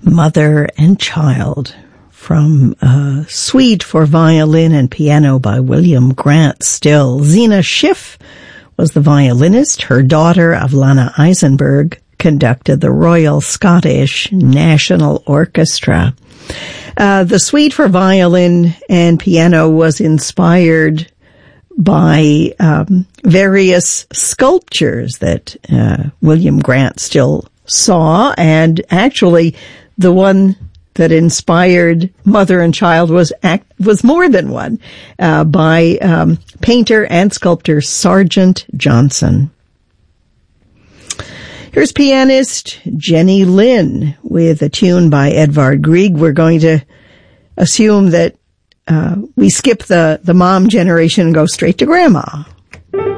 Mother and Child from Suite for Violin and Piano by William Grant Still. Zena Schiff was the violinist. Her daughter, Avlana Eisenberg, conducted the Royal Scottish National Orchestra. The Suite for Violin and Piano was inspired by various sculptures that William Grant Still saw, and actually the one that inspired Mother and Child was more than one, by painter and sculptor Sargent Johnson. Here's pianist Jenny Lin with a tune by Edvard Grieg. We're going to assume that we skip the mom generation and go straight to grandma.